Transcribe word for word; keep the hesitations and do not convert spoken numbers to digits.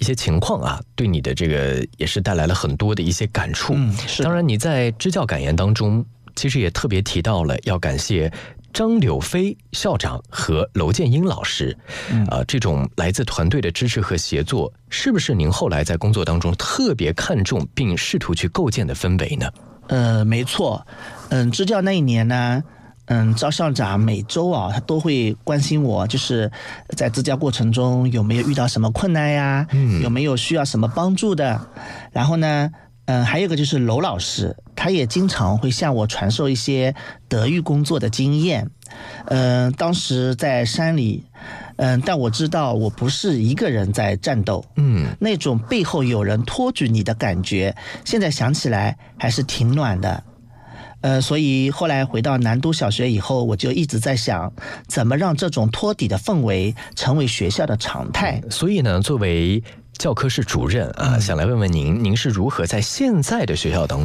些情况啊，对你的这个也是带来了很多的一些感触。 嗯，是。 当然你在支教感言当中，其实也特别提到了要感谢张柳飞校长和娄建英老师，嗯、呃，这种来自团队的支持和协作，是不是您后来在工作当中特别看重并试图去构建的氛围呢？ 呃，没错，嗯，支教那一年呢，嗯，赵校长每周啊，他都会关心我，就是在支教过程中有没有遇到什么困难呀，嗯，有没有需要什么帮助的，然后呢，嗯，还有一个就是娄老师，他也经常会向我传授一些德育工作的经验。嗯，当时在山里，嗯，但我知道我不是一个人在战斗，嗯，那种背后有人托举你的感觉，现在想起来还是挺暖的。呃，所以后来回到南都小学以后，我就一直在想，怎么让这种托底的氛围成为学校的常态。 所以呢，作为教科室主任啊，想来问问您，您是如何在现在的学校当中